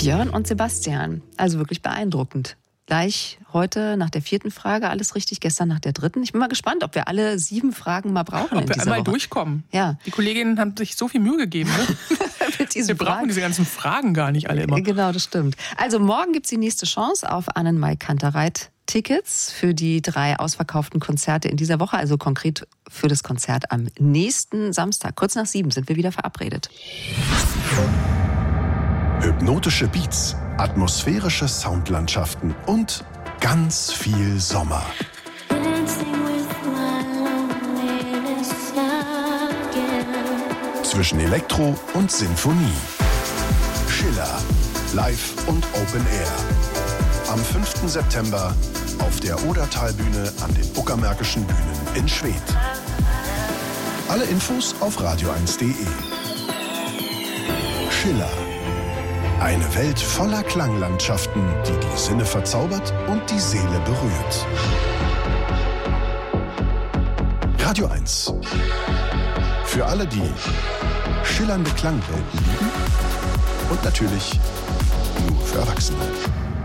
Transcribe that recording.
Björn und Sebastian. Also wirklich beeindruckend. Gleich heute nach der 4. Frage alles richtig, gestern nach der 3. Ich bin mal gespannt, ob wir alle 7 Fragen mal brauchen in dieser Woche. Ob wir einmal durchkommen. Ja. Die Kolleginnen haben sich so viel Mühe gegeben. Ne? Wir brauchen diese ganzen Fragen gar nicht alle immer. Genau, das stimmt. Also morgen gibt es die nächste Chance auf Annenmai Kantereit Tickets für die 3 ausverkauften Konzerte in dieser Woche, also konkret für das Konzert am nächsten Samstag. Kurz nach 7 sind wir wieder verabredet. Hypnotische Beats, atmosphärische Soundlandschaften und ganz viel Sommer. Zwischen Elektro und Sinfonie. Schiller, live und Open Air. Am 5. September auf der Odertalbühne an den Uckermärkischen Bühnen in Schwedt. Alle Infos auf radio1.de. Schiller. Eine Welt voller Klanglandschaften, die die Sinne verzaubert und die Seele berührt. Radio 1. Für alle, die schillernde Klangwelten lieben und natürlich nur für Erwachsene.